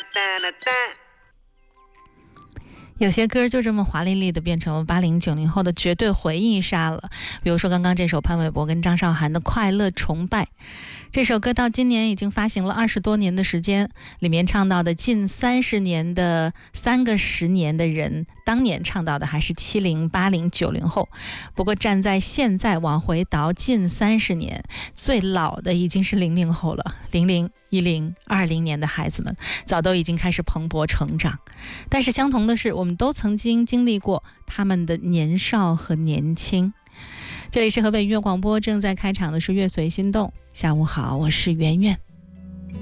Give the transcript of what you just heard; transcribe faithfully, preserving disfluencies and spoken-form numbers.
有些歌就这么华丽丽的变成了八零九零后的绝对回忆杀了，比如说刚刚这首潘玮柏跟张韶涵的《快乐崇拜》，这首歌到今年已经发行了二十多年的时间，里面唱到的近三十年的三个十年的人，当年唱到的还是七零、八零、九零后，不过站在现在往回倒近三十年，最老的已经是零零后了，零零。一零二零年的孩子们早都已经开始蓬勃成长，但是相同的是，我们都曾经经历过他们的年少和年轻。这里是河北音乐广播，正在开场的是乐随心动。下午好，我是圆圆。